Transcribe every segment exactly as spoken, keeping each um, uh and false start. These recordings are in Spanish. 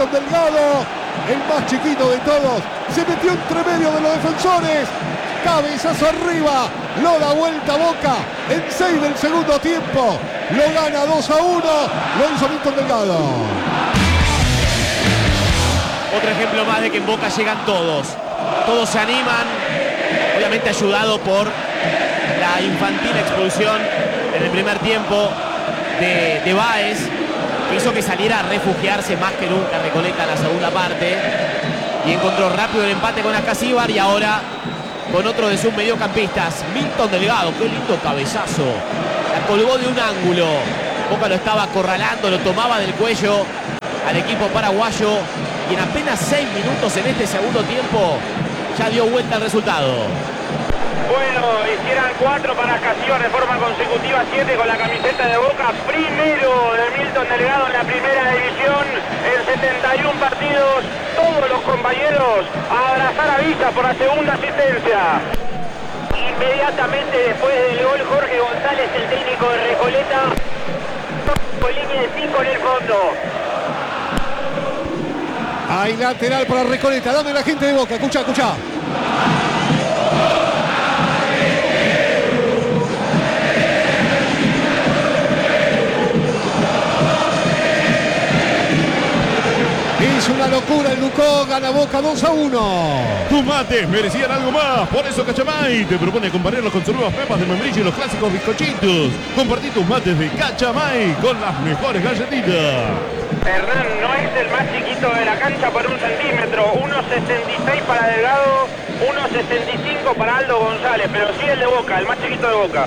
Milton Delgado, el más chiquito de todos, se metió entre medio de los defensores. Cabezazo arriba, lo da vuelta Boca en seis del segundo tiempo. Lo gana dos a uno, lo hizo Milton Delgado. Otro ejemplo más de que en Boca llegan todos. Todos se animan, obviamente ayudado por la infantil expulsión en el primer tiempo de, de Báez, que hizo que saliera a refugiarse más que nunca Recoleta en la segunda parte. Y encontró rápido el empate con Ascasíbar y ahora con otro de sus mediocampistas, Milton Delgado. Qué lindo cabezazo. La colgó de un ángulo. Boca lo estaba acorralando, lo tomaba del cuello al equipo paraguayo. Y en apenas seis minutos en este segundo tiempo ya dio vuelta al resultado. Bueno, hicieran cuatro para Ascasíbar de forma consecutiva, siete con la camiseta de Boca. Primero de Milton Delgado en la primera división en setenta y uno partidos. Todos los compañeros a abrazar a Villa por la segunda asistencia. Inmediatamente después del gol, Jorge González, el técnico de Recoleta, con línea de cinco en el fondo. Hay lateral para Recoleta. Dame la gente de Boca. Escucha, escucha. Es una locura el Ducó, gana Boca dos a uno. Tus mates merecían algo más, por eso Cachamay te propone acompañarlos con sus nuevas pepas de membrillo y los clásicos bizcochitos. Compartí tus mates de Cachamay con las mejores galletitas. Hernán no es el más chiquito de la cancha por un centímetro, uno sesenta y seis para Delgado, uno sesenta y cinco para Aldo González, pero sí el de Boca, el más chiquito de Boca.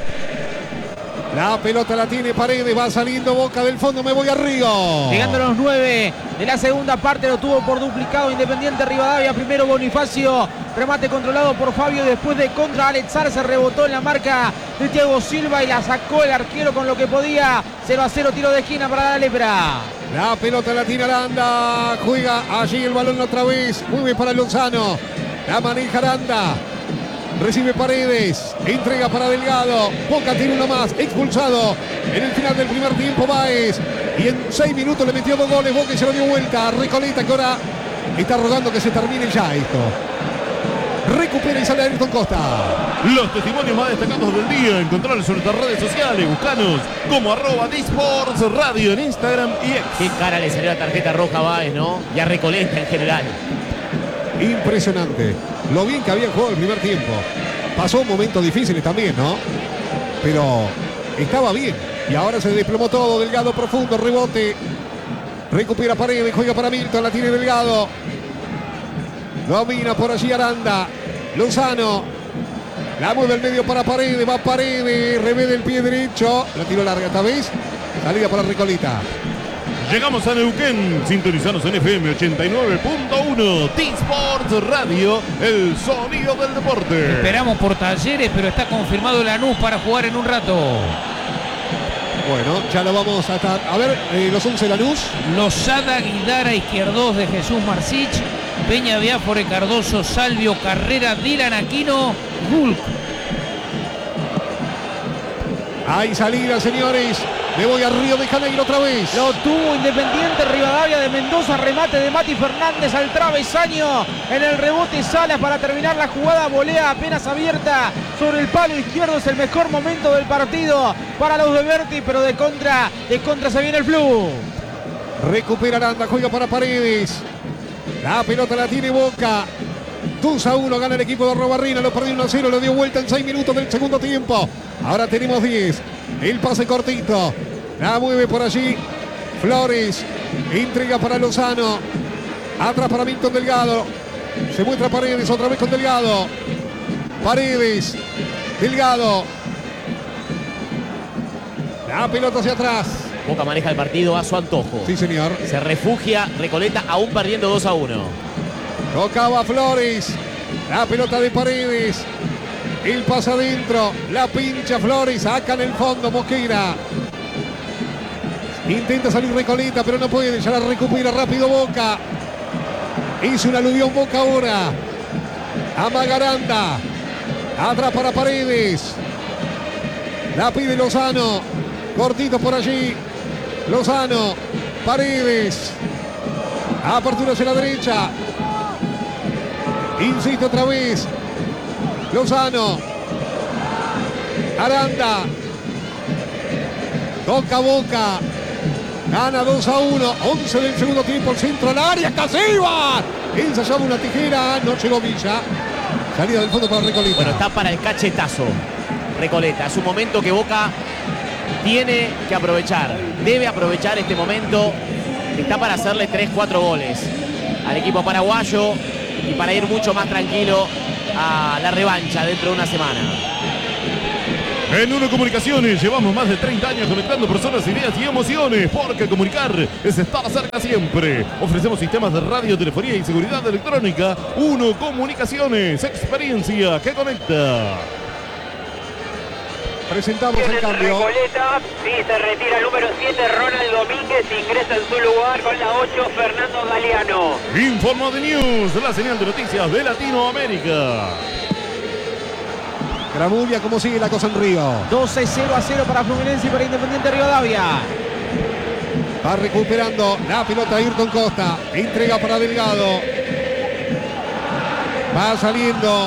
La pelota la tiene Paredes, va saliendo Boca del fondo, me voy a Río. Llegando a los nueve de la segunda parte, lo tuvo por duplicado Independiente Rivadavia. Primero Bonifacio, remate controlado por Fabio, después de contra Alex Arce, rebotó en la marca de Thiago Silva y la sacó el arquero con lo que podía. cero a cero, tiro de esquina para la Lepra. La pelota la tiene Aranda, juega allí el balón otra vez, mueve para Lozano, la maneja Aranda. Recibe Paredes, entrega para Delgado, Boca tiene uno más, expulsado en el final del primer tiempo Báez, y en seis minutos le metió dos goles, Boca y se lo dio vuelta a Recoleta, que ahora está rogando que se termine ya esto. Recupera y sale Ayrton Costa. Los testimonios más destacados del día, encontrarlos en nuestras redes sociales, buscanos como arroba Disports Radio en Instagram y X. Qué cara le salió la tarjeta roja a Báez, ¿no? Y a Recoleta en general. Impresionante. Lo bien que había jugado el primer tiempo. Pasó momentos difíciles también, ¿no? Pero estaba bien. Y ahora se desplomó todo. Delgado profundo, rebote. Recupera Paredes, juega para Milton, la tiene Delgado. Domina por allí Aranda. Lozano. La mueve al medio para Paredes. Va Paredes. Revés del pie derecho. La tiró larga esta vez. Salida para Recoleta. Llegamos a Neuquén, sintonizanos en F M ochenta y nueve punto uno, T-Sports Radio, el sonido del deporte. Esperamos por Talleres, pero está confirmado Lanús para jugar en un rato. Bueno, ya lo vamos a estar. A ver, eh, los once Lanús. Lozada, Guidara, Izquierdos de Jesús Marcich, Peña Biafore, Cardoso, Salvio, Carrera, Dylan Aquino, Hulk. Hay salida, señores. Me voy a Río de Janeiro otra vez. Lo tuvo Independiente Rivadavia de Mendoza. Remate de Mati Fernández al travesaño. En el rebote Salas para terminar la jugada. Volea apenas abierta sobre el palo izquierdo. Es el mejor momento del partido para los de Berti. Pero de contra, de contra se viene el flu. Recupera Aranda, juega para Paredes. La pelota la tiene Boca. dos a uno gana el equipo de Robarrina. Lo perdió uno a cero. Lo dio vuelta en seis minutos del segundo tiempo. Ahora tenemos diez. El pase cortito. La mueve por allí Flores. Entrega para Lozano. Atrás para Milton Delgado. Se muestra Paredes otra vez con Delgado. Paredes. Delgado. La pelota hacia atrás. Boca maneja el partido a su antojo. Sí, señor. Se refugia Recoleta aún perdiendo dos a uno. Tocaba Flores. La pelota de Paredes. El pasa adentro. La pincha Flores. Saca en el fondo Mosquera. Intenta salir Recoleta, pero no puede. Ya la recupera rápido Boca. Hizo una aluvión Boca ahora. Amagaranda. Atrás para Paredes. La pide Lozano. Cortito por allí. Lozano. Paredes. Apertura hacia la derecha. Insiste otra vez. Lozano. Aranda. Toca Boca. Gana dos a uno. once del segundo tiempo. El centro al área. Casillas. Ensayaba una tijera. No llegó Villa. Salida del fondo para Recoleta. Bueno, está para el cachetazo. Recoleta. Es un momento que Boca tiene que aprovechar. Debe aprovechar este momento. Está para hacerle tres cuatro goles al equipo paraguayo y para ir mucho más tranquilo a la revancha dentro de una semana. En Uno Comunicaciones llevamos más de treinta años conectando personas, ideas y emociones, porque comunicar es estar cerca siempre. Ofrecemos sistemas de radio, telefonía y seguridad electrónica. Uno Comunicaciones, experiencia que conecta. Presentamos el cambio. Recoleta, sí, se retira el número siete, Ronald Domínguez, ingresa en su lugar con la ocho, Fernando Galeano. Informa de News, la señal de noticias de Latinoamérica. Gramulia, ¿cómo sigue la cosa en Río? doce cero a cero para Fluminense y para Independiente Rivadavia. Va recuperando la pelota Ayrton Costa. Entrega para Delgado. Va saliendo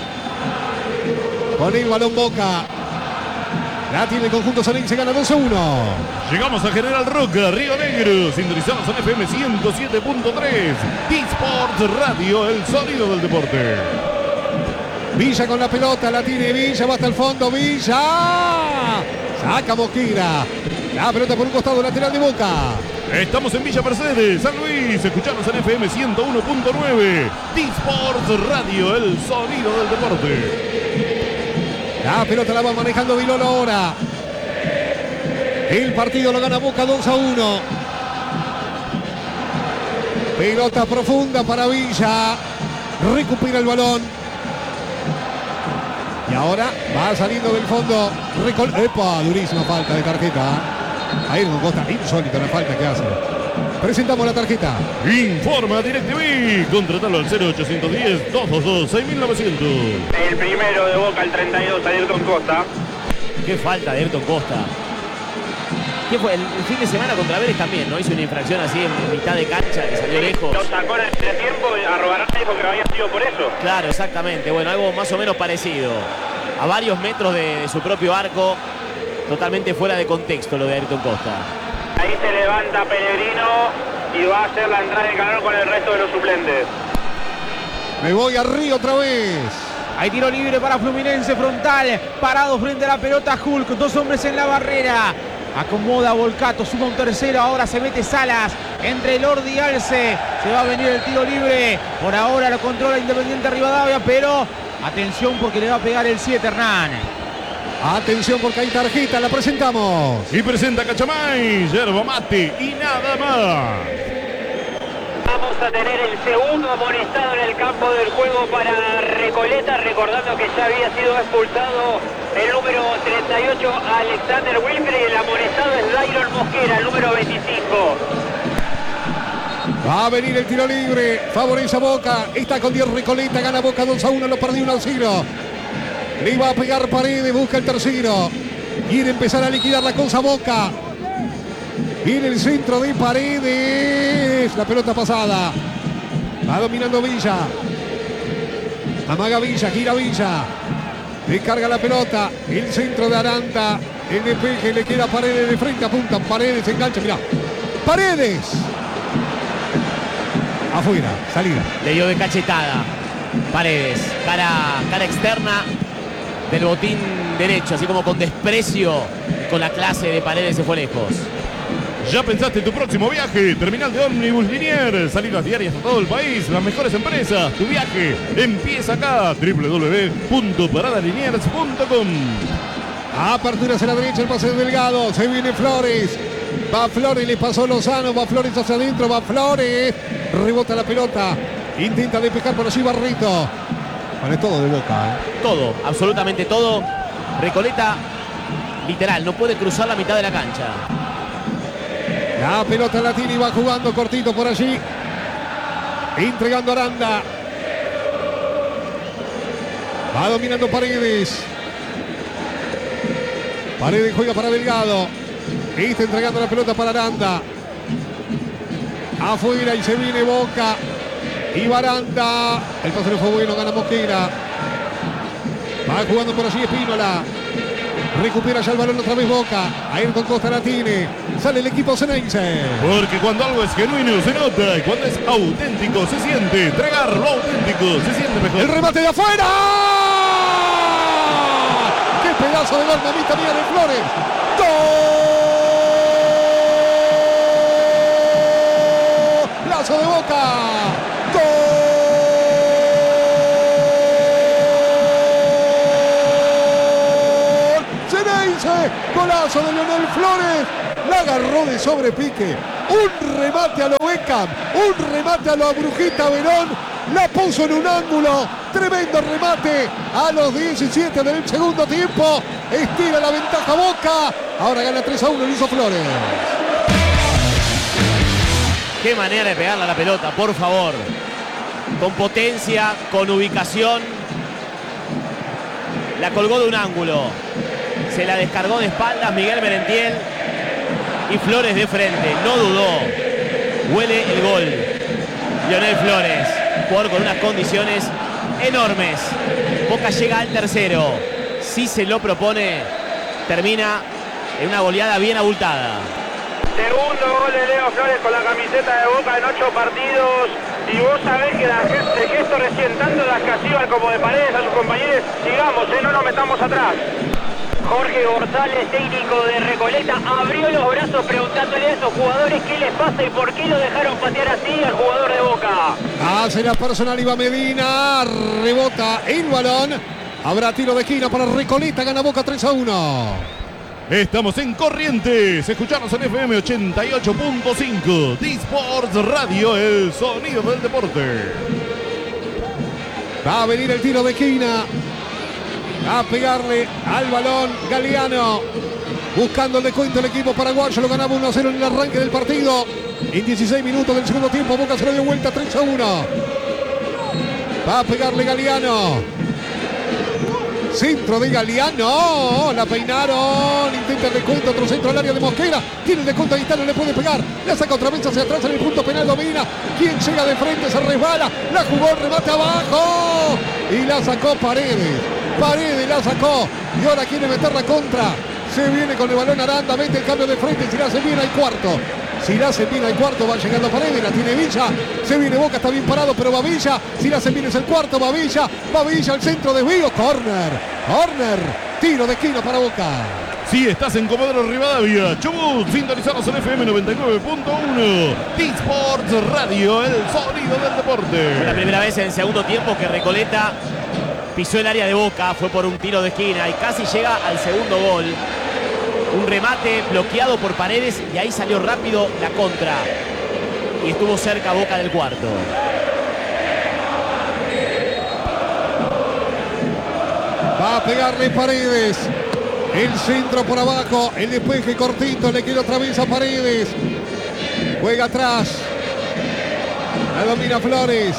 con el balón Boca. La tiene el conjunto Salense, gana dos a uno. Llegamos a General Roca, Río Negro, sintonizados en F M ciento siete punto tres. T-Sports Radio, el sonido del deporte. Villa con la pelota, la tiene Villa, va hasta el fondo, Villa. Saca Mosquera. La pelota por un costado lateral de Boca. Estamos en Villa Mercedes, San Luis, escuchamos en F M ciento uno punto nueve. T-Sports Radio, el sonido del deporte. La pelota la va manejando Vilolo ahora. El partido lo gana Boca dos a uno. Pelota profunda para Villa. Recupera el balón. Y ahora va saliendo del fondo. Recol ¡Epa! Durísima falta de tarjeta. Ahí con Costa. Insólita la falta que hace. Presentamos la tarjeta. Informa DirecTV. Contratalo al cero ochocientos diez, doscientos veintidós, seis mil novecientos. El primero de Boca, el treinta y dos, Ayrton Costa. Qué falta de Ayrton Costa. ¿Qué fue? El, el fin de semana contra Vélez también, ¿no? Hizo una infracción así en mitad de cancha, que salió lejos. Lo sacó en el tiempo y Arrobarán dijo que había sido por eso. Claro, exactamente. Bueno, algo más o menos parecido. A varios metros de, de su propio arco. Totalmente fuera de contexto lo de Ayrton Costa. Ahí se levanta Pellegrino y va a hacer la entrada del canal con el resto de los suplentes. Me voy a Río otra vez. Hay tiro libre para Fluminense, frontal. Parado frente a la pelota Hulk. Dos hombres en la barrera. Acomoda Volcato, suma un tercero. Ahora se mete Salas entre Lordi y Alce. Se va a venir el tiro libre. Por ahora lo controla Independiente Rivadavia, pero atención porque le va a pegar el siete, Hernán. Atención porque hay tarjeta, la presentamos. Y presenta Cachamay, yerba mate y nada más. Vamos a tener el segundo amonestado en el campo del juego para Recoleta, recordando que ya había sido expulsado el número treinta y ocho, Alexander Wilfred, y el amonestado es Dairon Mosquera, el número veinticinco. Va a venir el tiro libre, favorece a Boca, está con diez Recoleta, gana Boca dos a uno, lo perdió uno a cero. Le iba a pegar Paredes, busca el tercero. Quiere empezar a liquidar la cosa Boca. Viene el centro de Paredes. La pelota pasada. Va dominando Villa. Amaga Villa, gira Villa. Descarga la pelota. El centro de Aranda. El despeje le queda Paredes de frente a punta. Paredes engancha, mira. Paredes. Afuera, salida. Le dio de cachetada. Paredes. Cara, cara externa del botín derecho, así como con desprecio, con la clase de Paredes se fue lejos. ¿Ya pensaste en tu próximo viaje? Terminal de ómnibus Liniers, salidas diarias a todo el país, las mejores empresas. Tu viaje empieza acá, doble u doble u doble u punto parada liniers punto com. Apertura hacia la derecha, el pase de Delgado, se viene Flores. Va Flores, le pasó Lozano, va Flores hacia adentro, va Flores. Rebota la pelota, intenta despejar por allí Barrito. Vale, todo de Boca, ¿eh? Todo, absolutamente todo. Recoleta, literal, no puede cruzar la mitad de la cancha. La pelota la tiene y va jugando cortito por allí. Entregando Aranda. Va dominando Paredes. Paredes juega para Delgado. Está entregando la pelota para Aranda. afuera y se viene Boca. Y Baranda. El pase no fue bueno, gana Mosquera. Va jugando por allí Espínola. Recupera ya el balón otra vez Boca. Ayrton Costa la tiene. Sale el equipo ceneice. Porque cuando algo es genuino se nota. Y cuando es auténtico se siente. Entregar lo auténtico se siente mejor. El remate de afuera. ¡Qué pedazo de gol, mamita mía, de Flores! ¡Gol! ¡Lazo de Boca! ¡Gol! ¡Ceneice! ¡Golazo de Leonel Flores! La agarró de sobrepique. Un remate a lo Beckham. Un remate a lo Brujita Verón. La puso en un ángulo. Tremendo remate a los diecisiete del segundo tiempo. Estira la ventaja Boca. Ahora gana tres a uno, lo hizo Flores. Qué manera de pegarle a la pelota, por favor. Con potencia, con ubicación. La colgó de un ángulo. Se la descargó de espaldas Miguel Merentiel. Y Flores de frente. No dudó. Huele el gol. Leonel Flores. Jugador con unas condiciones enormes. Boca llega al tercero. Si se lo propone, termina en una goleada bien abultada. Segundo gol de Leo Flores con la camiseta de Boca en ocho partidos. Y vos sabés que la, el gesto recién tanto de Ascasíbar como de Paredes a sus compañeros. Sigamos, eh, no nos metamos atrás. Jorge González, técnico de Recoleta, abrió los brazos preguntándole a esos jugadores qué les pasa y por qué lo dejaron patear así al jugador de Boca. Hace la personal Iba Medina, rebota el balón. Habrá tiro de esquina para Recoleta, gana Boca tres a uno. Estamos en Corrientes. Escuchanos en F M ochenta y ocho punto cinco. D-Sports Radio, el sonido del deporte. Va a venir el tiro de esquina. A pegarle al balón Galeano. Buscando el descuento el equipo paraguayo. Lo ganaba uno a cero en el arranque del partido. En dieciséis minutos del segundo tiempo Boca se lo dio vuelta tres a uno. Va a pegarle Galeano. Centro de Galeano. La peinaron. Intenta el descuento. Otro centro al área de Mosquera. Tiene el descuento ahí está. No le puede pegar. La saca otra vez hacia atrás en el punto penal. Domina. Quien llega de frente se resbala. La jugó. Remate abajo. Y la sacó Paredes. Paredes la sacó. Y ahora quiere meter la contra. Se viene con el balón Aranda. Mete el cambio de frente. Si la hace bien al cuarto. Si la hace bien al cuarto va llegando Paredes. La tiene Villa. Se viene Boca. Está bien parado. Pero va Villa. Si la hace bien es el cuarto. Va Villa. Va Villa al centro desvío. Corner. Corner. Tiro de esquina para Boca. Si estás en Comodoro Rivadavia, Chubut, sintonizados en F M noventa y nueve punto uno. D-Sports Radio, el sonido del deporte. Fue la primera vez en el segundo tiempo que Recoleta pisó el área de Boca, fue por un tiro de esquina y casi llega al segundo gol. Un remate bloqueado por Paredes y ahí salió rápido la contra. Y estuvo cerca Boca del cuarto. Va a pegarle Paredes. El centro por abajo. El despeje cortito. Le queda otra vez a Paredes. Juega atrás. La domina Flores.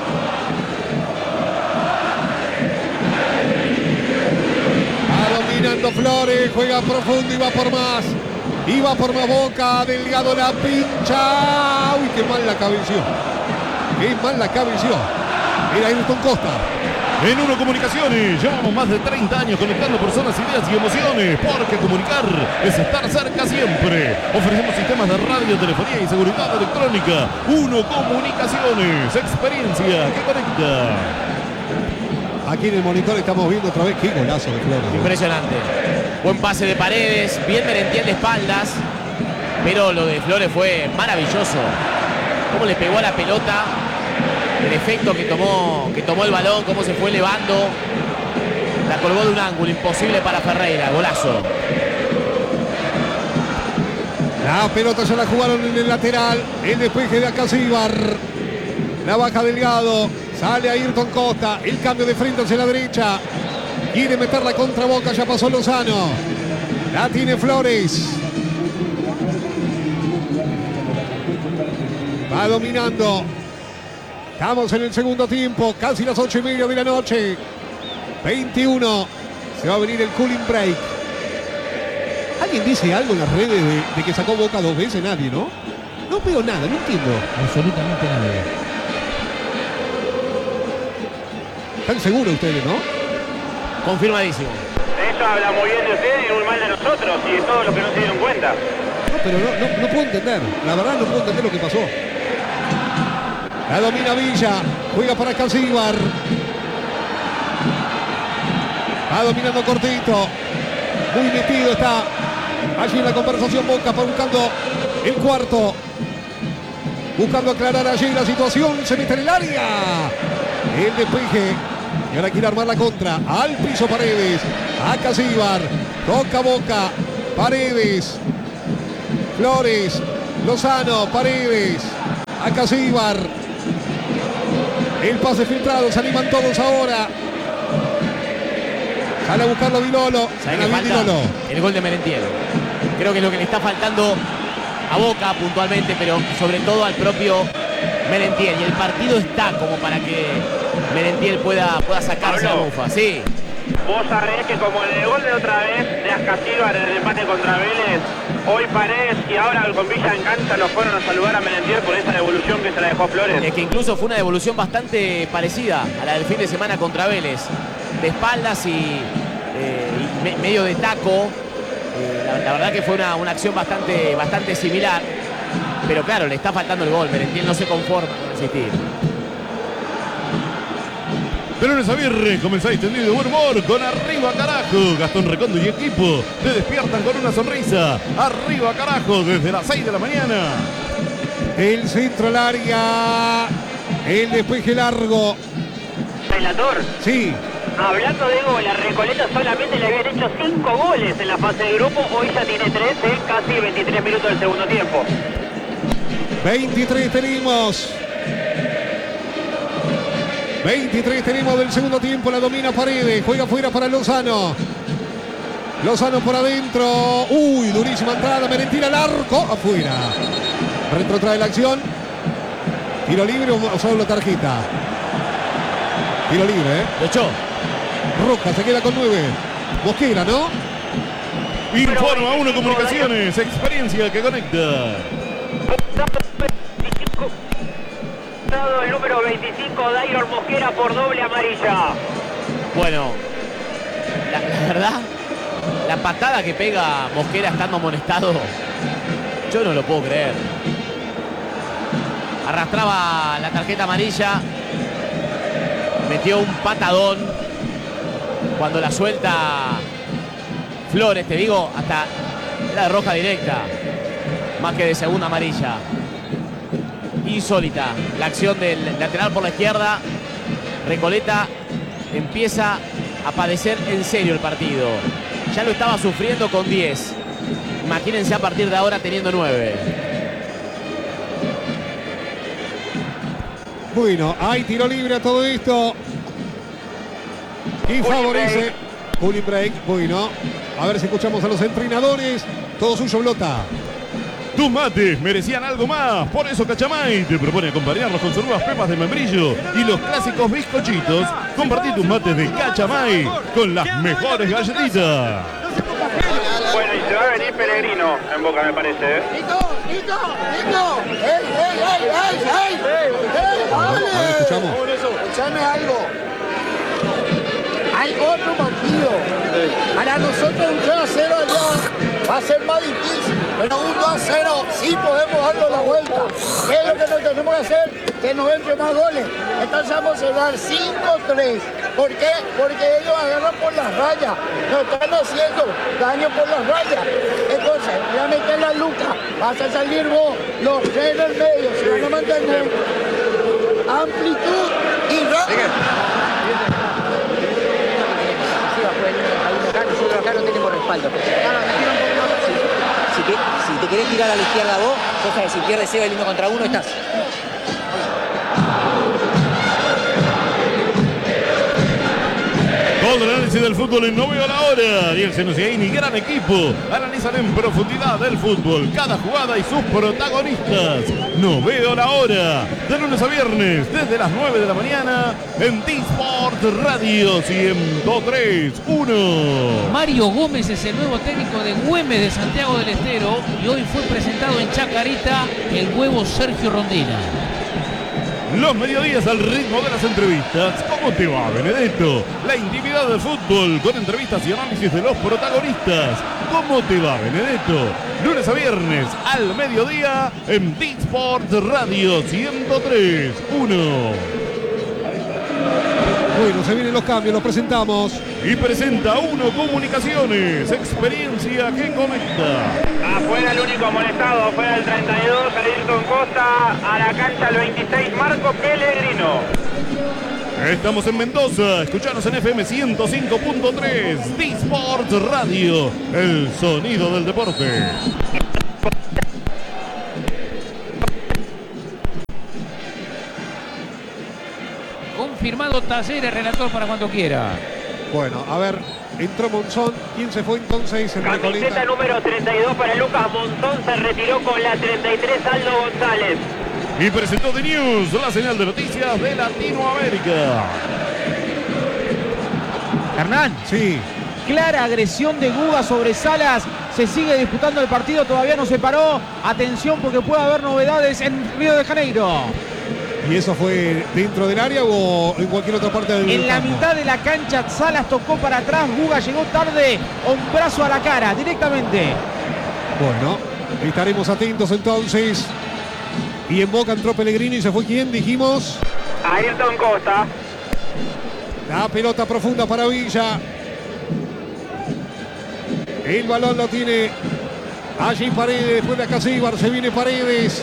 Dominando Flores, juega profundo y va por más. Y va por más Boca, Delgado la pincha. Uy, qué mal la cabeció. Qué mal la cabeció. Era Ayrton Costa. En Uno Comunicaciones llevamos más de treinta años conectando personas, ideas y emociones. Porque comunicar es estar cerca siempre. Ofrecemos sistemas de radio, telefonía y seguridad electrónica. Uno Comunicaciones, experiencia que conecta. Aquí en el monitor estamos viendo otra vez qué golazo de Flores. Impresionante. Buen pase de Paredes, bien Merentiel de espaldas, pero lo de Flores fue maravilloso. Cómo le pegó a la pelota, el efecto que tomó, que tomó el balón, cómo se fue elevando. La colgó de un ángulo imposible para Ferreira, golazo. La pelota ya la jugaron en el lateral, el despeje de Ascasíbar. La baja Delgado. Sale Ayrton Costa, el cambio de frente hacia la derecha. Quiere meterla contra Boca, ya pasó Lozano. La tiene Flores. Va dominando. Estamos en el segundo tiempo, casi las ocho y media de la noche. veintiuno. Se va a venir el cooling break. ¿Alguien dice algo en las redes de, de que sacó Boca dos veces? Nadie, ¿no? No veo nada, no entiendo. Absolutamente nada. ¿Están seguros ustedes, no? Confirmadísimo. Eso habla muy bien de ustedes y muy mal de nosotros y de todos los que no se dieron cuenta. No, pero no, no, no puedo entender. La verdad no puedo entender lo que pasó. La domina Villa. Juega para Casíbar. Va dominando cortito. Muy metido está. Allí en la conversación Boca buscando el cuarto. Buscando aclarar allí la situación. Se mete en el área. El despeje. Y ahora quiere armar la contra. Al piso Paredes. A Casíbar. Toca Boca. Paredes. Flores. Lozano. Paredes. A Casíbar. El pase filtrado. Se animan todos ahora. Sale a buscarlo Dilolo. ¿Sabe qué falta? Dilolo. El gol de Merentiel. Creo que es lo que le está faltando a Boca puntualmente, pero sobre todo al propio Merentiel. Y el partido está como para que Merentiel pueda, pueda sacarse la bufa. Sí. Vos sabés que como en el gol de otra vez de Ascasíbar en el empate contra Vélez, hoy Paredes y ahora con Villa en cancha nos fueron a saludar a Merentiel por esa devolución que se la dejó Flores. Es que incluso fue una devolución bastante parecida a la del fin de semana contra Vélez. De espaldas y, eh, y me, medio de taco. Eh, la, la verdad que fue una, una acción bastante, bastante similar. Pero claro, le está faltando el gol. Merentiel no se conforma con asistir. De lunes a viernes comenzáis tendido de buen humor con Arriba Carajo. Gastón Recondo y equipo te despiertan con una sonrisa. Arriba Carajo desde las seis de la mañana. El centro al área. El despeje largo. Relator. Sí. Hablando de gol, a Recoleta solamente le habían hecho cinco goles en la fase de grupo. Hoy ya tiene tres en casi veintitrés minutos del segundo tiempo. veintitrés tenemos. veintitrés tenemos del segundo tiempo. La domina Paredes. Juega fuera para Lozano. Lozano por adentro. Uy, durísima entrada. Merentiel al arco. Afuera. Retrotrae la acción. Tiro libre o solo tarjeta. Tiro libre, ¿eh? Lo echó. Roja se queda con nueve. Mosquera, ¿no? Informa uno Comunicaciones. Experiencia que conecta. El número veinticinco, Dairon Mosquera por doble amarilla. Bueno, la, la verdad, la patada que pega Mosquera estando amonestado, yo no lo puedo creer. Arrastraba la tarjeta amarilla, metió un patadón. Cuando la suelta Flores, te digo, hasta era de roja directa, más que de segunda amarilla. Insólita la acción del lateral por la izquierda. Recoleta empieza a padecer en serio el partido. Ya lo estaba sufriendo con diez. Imagínense a partir de ahora teniendo nueve. Bueno, hay tiro libre a todo esto. Y favorece cooling break. Bueno, a ver si escuchamos a los entrenadores. Todo suyo, Blota. Tus mates merecían algo más, por eso Cachamay te propone acompañarlos con sus nuevas pepas de membrillo y los clásicos bizcochitos. Compartí tus mates de Cachamay con las mejores galletitas. Bueno, y se va a venir Pellegrino en Boca, me parece, ¿eh? ¡Nico! ¡Nico! ¡Nico! ¡Ey, ey, ey, ey, ey! ¡Ey, A ver, escuchamos. Escuchame algo. Hay otro partido. Para nosotros un cero a cero allá va a ser más difícil. Pero un dos a cero sí podemos darle la vuelta. ¿Qué es lo que nos tenemos que hacer? Que nos entren más goles. Entonces vamos a cerrar cinco tres. ¿Por qué? Porque ellos agarran por las rayas. Nos están haciendo daño por las rayas. Entonces, voy a meter la luca. Vas a salir vos. Los tres en el medio se van a mantener. Amplitud y rápido. Nosotros acá no tenemos respaldo. Si, te, si te querés tirar a la izquierda vos, cosa que si pierdes Seba el uno contra uno estás. Todo el análisis del fútbol en No Veo la Hora. Ariel Senosiaini, gran equipo. Analizan en profundidad el fútbol, cada jugada y sus protagonistas. No Veo la Hora. De lunes a viernes, desde las nueve de la mañana, en T-Sport Radio ciento tres punto uno. Mario Gómez es el nuevo técnico de Güemes de Santiago del Estero y hoy fue presentado en Chacarita el huevo Sergio Rondina. Los mediodías al ritmo de las entrevistas. ¿Cómo te va, Benedetto? La intimidad del fútbol con entrevistas y análisis de los protagonistas. ¿Cómo te va, Benedetto? Lunes a viernes al mediodía en T-Sport Radio ciento tres punto uno. Bueno, se vienen los cambios, los presentamos. Y presenta Uno Comunicaciones, experiencia que conecta. Afuera el único amonestado, afuera el treinta y dos, Ayrton Costa, a la cancha el veintiséis, Marco Pellegrino. Estamos en Mendoza, escuchanos en F M ciento cinco punto tres, T-Sport Radio, el sonido del deporte. Confirmado Talleres, relator para cuando quiera. Bueno, a ver, entró Monzón. ¿Quién se fue entonces? El Camiseta Recoleta. número treinta y dos para Lucas Monzón, se retiró con la treinta y tres Aldo González. Y presentó The News, la señal de noticias de Latinoamérica. Hernán. Sí. Clara agresión de Guga sobre Salas. Se sigue disputando el partido, todavía no se paró. Atención porque puede haber novedades en Río de Janeiro. ¿Y eso fue dentro del área o en cualquier otra parte del En la campo? mitad de la cancha, Salas tocó para atrás, Guga llegó tarde, un brazo a la cara, directamente. Bueno, estaremos atentos entonces. Y en Boca entró Pellegrini y se fue ¿quién? Dijimos. Ayrton Costa. La pelota profunda para Villa. El balón lo tiene allí Paredes, después de Acasíbar, se viene Paredes.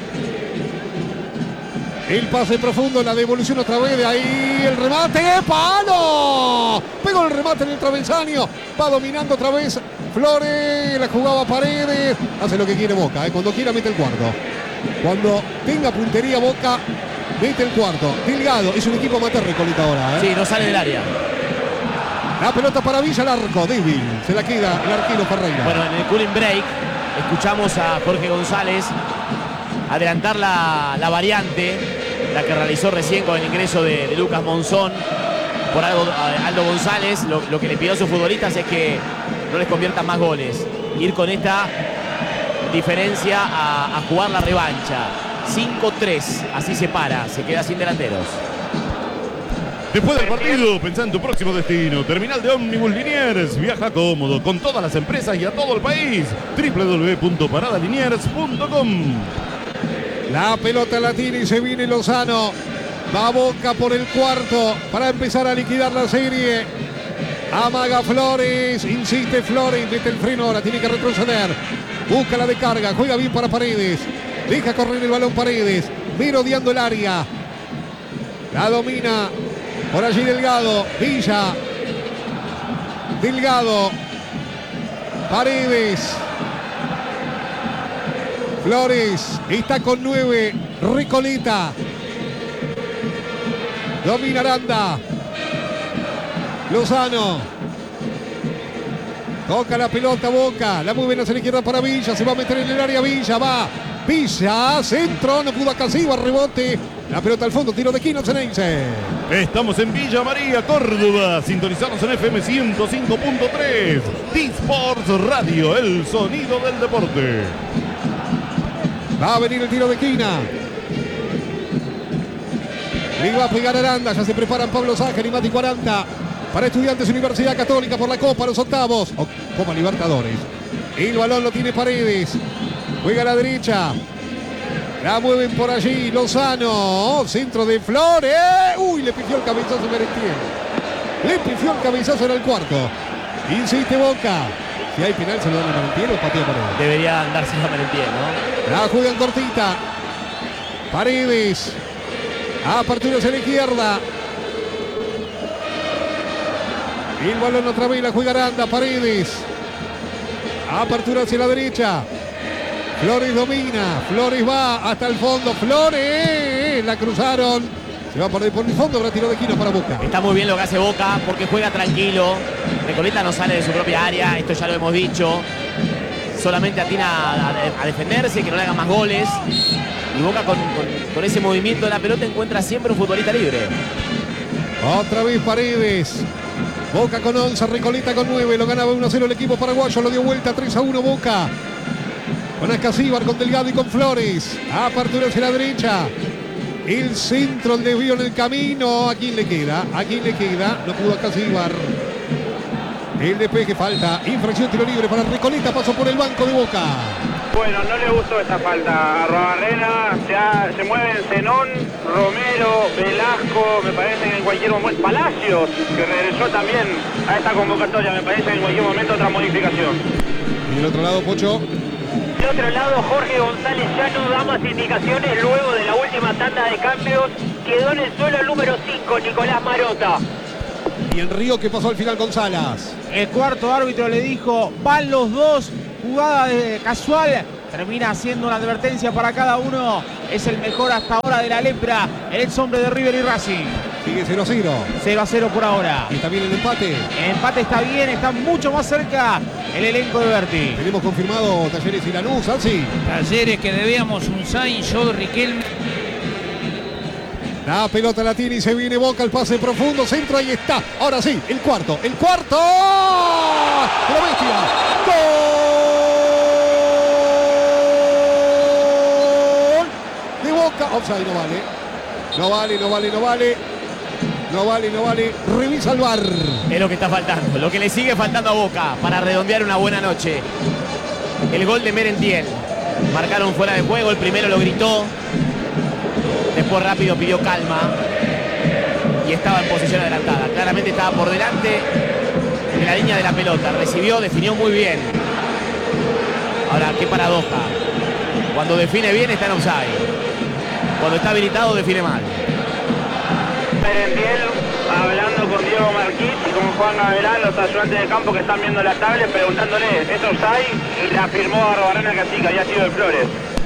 El pase profundo, la devolución otra vez, de ahí el remate, ¡palo! Pegó el remate en el travesaño, va dominando otra vez Flores, la jugaba Paredes, hace lo que quiere Boca, ¿eh? Cuando quiera mete el cuarto. Cuando tenga puntería Boca, mete el cuarto. Delgado, es un equipo amateur Recoleta ahora, ¿eh? Sí, no sale del área. La pelota para Villa, el arco, débil, se la queda el arquero Ferreira. Bueno, en el cooling break escuchamos a Jorge González adelantar la, la variante, la que realizó recién con el ingreso de, de Lucas Monzón por Aldo, Aldo González. Lo, lo que le pidió a sus futbolistas es que no les conviertan más goles. Ir con esta diferencia a, a jugar la revancha. cinco tres, así se para, se queda sin delanteros. Después del partido, pensá en tu próximo destino. Terminal de ómnibus Liniers. Viaja cómodo con todas las empresas y a todo el país. doble u doble u doble u punto parada liniers punto com. La pelota la tiene y se viene Lozano. Va Boca por el cuarto para empezar a liquidar la serie. Amaga Flores, insiste Flores, mete el freno, ahora tiene que retroceder. Busca la descarga, juega bien para Paredes. Deja correr el balón Paredes, merodeando el área. La domina por allí Delgado, Villa. Delgado. Paredes. Flores está con nueve. Recoleta. Domina Aranda. Lozano. Toca la pelota Boca. La mueven hacia la izquierda para Villa. Se va a meter en el área Villa. Va. Villa. Centro. No pudo Acasíbar. Rebote. La pelota al fondo. Tiro de esquina. Ceneice. Estamos en Villa María, Córdoba. Sintonizamos en F M ciento cinco punto tres. T-Sports Radio, el sonido del deporte. Va a venir el tiro de esquina. Le va a pegar Aranda. Ya se preparan Pablo Ságer y Mati cuarenta. Para Estudiantes Universidad Católica por la Copa, los octavos. O Copa Libertadores. El balón lo tiene Paredes. Juega a la derecha. La mueven por allí. Lozano. Centro de Flores. Uy, le pifió el cabezazo Merentiel. Le pifió el cabezazo en el cuarto. Insiste Boca. Si hay penal, se lo dan a Merentiel o patea Paredes. Debería darse a Merentiel, ¿no? La juegan cortita. Paredes. Apertura hacia la izquierda. El balón otra vez la juega Aranda. Paredes. Apertura hacia la derecha. Flores domina. Flores va hasta el fondo. Flores. La cruzaron. Se va por el, por el fondo, ahora tiro de esquina para Boca. Está muy bien lo que hace Boca porque juega tranquilo. Recoleta no sale de su propia área, esto ya lo hemos dicho. Solamente atina a, a, a defenderse, que no le hagan más goles. Y Boca con, con, con ese movimiento de la pelota encuentra siempre un futbolista libre. Otra vez Paredes. Boca con once, Recoleta con nueve. Lo ganaba uno a cero el equipo paraguayo. Lo dio vuelta tres a uno Boca. Con Ascasíbar, con Delgado y con Flores. Apertura hacia la derecha. El centro, el desvío en el camino. ¿A quién le queda? ¿A quién le queda? No pudo Ascasíbar. El despeje falta. Infracción, tiro libre para Recoleta. Pasó por el banco de Boca. Bueno, no le gustó esa falta a Arrobarrena. Se, ha, se mueven Zenón, Romero, Velasco. Me parece que en cualquier momento. Palacios, que regresó también a esta convocatoria. Me parece que en cualquier momento otra modificación. Y del otro lado, Pocho. Del otro lado, Jorge González ya no da más indicaciones luego de la última tanda de cambios. Quedó en el suelo el número cinco, Nicolás Marota. Y el Río que pasó al final con Salas. El cuarto árbitro le dijo, van los dos, jugada de casual. Termina haciendo una advertencia para cada uno. Es el mejor hasta ahora de la lepra, el ex hombre de River y Racing. Sigue cero a cero. cero a cero por ahora. Y está bien el empate. El empate está bien, está mucho más cerca el elenco de Berti. Tenemos confirmado Talleres y Lanús, así. Talleres que debíamos un Sainz, yo Riquelme. La pelota la tiene y se viene Boca, el pase profundo, centro, ahí está. Ahora sí, el cuarto, el cuarto. ¡La bestia! ¡Gol! De Boca. Offside, no vale. No vale, no vale, no vale. No vale, no vale. Revisa el V A R. Es lo que está faltando, lo que le sigue faltando a Boca para redondear una buena noche. El gol de Merentiel. Marcaron fuera de juego, el primero lo gritó. Después rápido pidió calma. Y estaba en posición adelantada. Claramente estaba por delante de la línea de la pelota. Recibió, definió muy bien. Ahora, qué paradoja. Cuando define bien está en offside. Cuando está habilitado define mal. Merentiel hablando con Diego Marquich y con Juan Gavilán, los ayudantes de campo que están viendo la tablet, preguntándole, ¿es offside? Y le afirmó a Arrobarrena que sí, que había sido de Flores.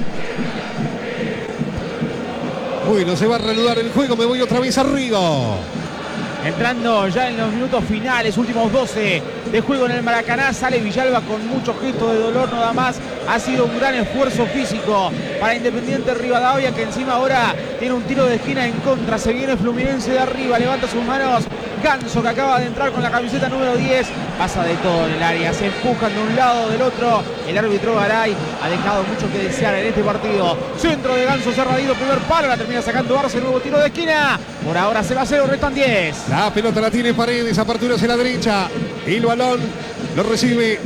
Bueno, se va a reanudar el juego, me voy otra vez a Río. Entrando ya en los minutos finales, últimos doce de juego en el Maracaná, sale Villalba con muchos gestos de dolor nada más. Ha sido un gran esfuerzo físico para Independiente Rivadavia, que encima ahora tiene un tiro de esquina en contra. Se viene Fluminense de arriba, levanta sus manos. Ganso, que acaba de entrar con la camiseta número diez, pasa de todo en el área, se empujan de un lado del otro. El árbitro Garay ha dejado mucho que desear en este partido. Centro de Ganso cerradito, primer palo, la termina sacando Arce, nuevo tiro de esquina. Por ahora se va a cero, restan diez. La pelota la tiene Paredes, apertura hacia la derecha. El balón lo recibe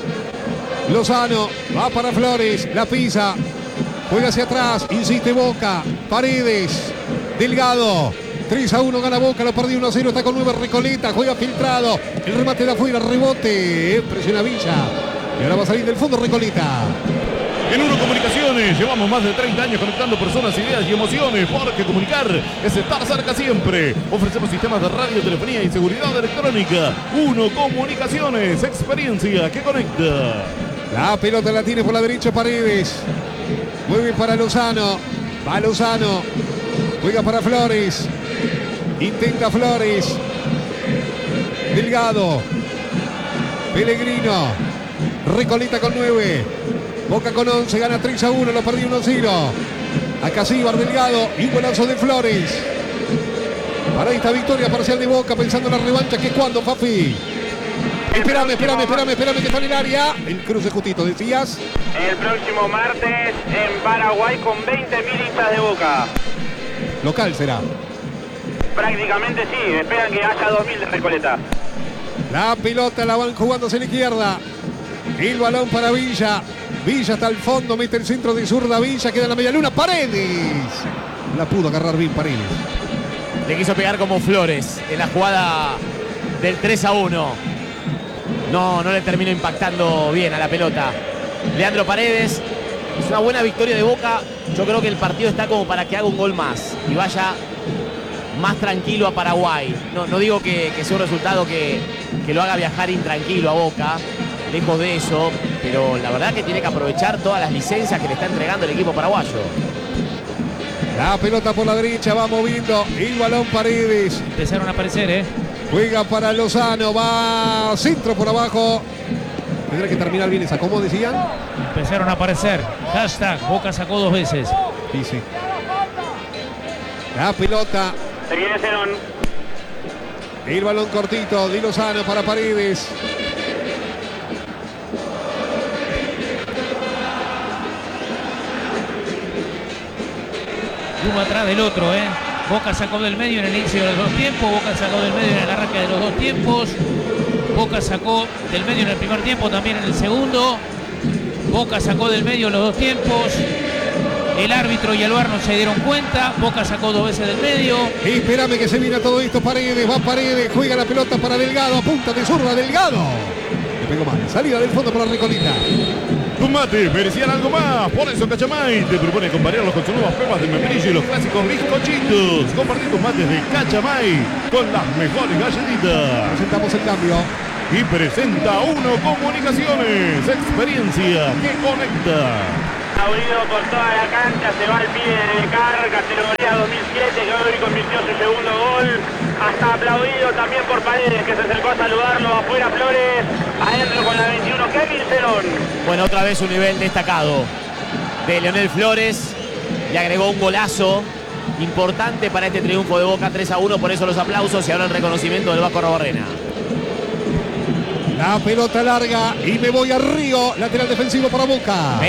Lozano, va para Flores, la pisa, juega hacia atrás, insiste Boca, Paredes, Delgado. tres a uno gana Boca, lo perdió uno a cero, está con nueve Recoleta, juega filtrado, el remate de afuera, rebote, presiona Villa. Y ahora va a salir del fondo Recoleta. En Uno Comunicaciones llevamos más de treinta años conectando personas, ideas y emociones, porque comunicar es estar cerca siempre. Ofrecemos sistemas de radio, telefonía y seguridad electrónica. Uno Comunicaciones, experiencia que conecta. La pelota la tiene por la derecha Paredes. Mueve para Lozano. Va Lozano. Juega para Flores. Intenta Flores. Delgado. Pellegrino. Recoleta con nueve. Boca con once. Gana tres a uno. Lo perdió uno a cero. Acasíbar, Delgado. Y un golazo de Flores. Para esta victoria parcial de Boca. Pensando en la revancha. ¿Que es cuando, Fafi? Espérame, espérame, espérame, espérame que está en el área. El cruce justito, decías. El próximo martes en Paraguay con veinte mil hinchas de Boca. Local será. Prácticamente sí, esperan que haya dos mil de Recoleta. La pelota la van jugando hacia la izquierda. El balón para Villa. Villa hasta el fondo, mete el centro de zurda Villa, queda en la media luna. Paredes. La pudo agarrar bien Paredes. Le quiso pegar como Flores en la jugada del tres a uno. No, no le terminó impactando bien a la pelota. Leandro Paredes, es una buena victoria de Boca. Yo creo que el partido está como para que haga un gol más y vaya más tranquilo a Paraguay. No, no digo que, que sea un resultado que, que lo haga viajar intranquilo a Boca, lejos de eso, pero la verdad que tiene que aprovechar todas las licencias que le está entregando el equipo paraguayo. La pelota por la derecha, va moviendo el balón Paredes. Empezaron a aparecer, ¿eh? Juega para Lozano, va centro por abajo. Tendrá que terminar bien esa, ¿cómo decían? Empezaron a aparecer. Hashtag, Boca sacó dos veces. Sí, sí. La pelota. Se viene Zenón. El balón cortito de Lozano para Paredes. Uno atrás del otro, ¿eh? Boca sacó del medio en el inicio de los dos tiempos. Boca sacó del medio en el arranque de los dos tiempos. Boca sacó del medio en el primer tiempo, también en el segundo. Boca sacó del medio en los dos tiempos. El árbitro y el V A R no se dieron cuenta. Boca sacó dos veces del medio. Espérame que se viene todo esto. Paredes, va Paredes, juega la pelota para Delgado. Apunta de zurda Delgado. Le pegó mal. Salida del fondo para Recolita. Tus mates merecían algo más. Por eso Cachamay te propone acompañarlos con sus nuevas pepas de membrillo y los clásicos bizcochitos. Compartir tus mates de Cachamay con las mejores galletitas. Presentamos el cambio. Y presenta Uno Comunicaciones. Experiencia que conecta. Abrido por toda la cancha, se va el pibe de Car, categoría dos mil siete, que hoy convirtió su segundo gol. Hasta aplaudido también por Paredes, que se acercó a saludarlo. Afuera Flores, adentro con la veintiuno, Kevin Zenón. Bueno, otra vez un nivel destacado de Leonel Flores. Le agregó un golazo importante para este triunfo de Boca tres a uno. Por eso los aplausos y ahora el reconocimiento del Vasco Arrobarrena. La pelota larga y me voy a Río. Lateral defensivo para Boca.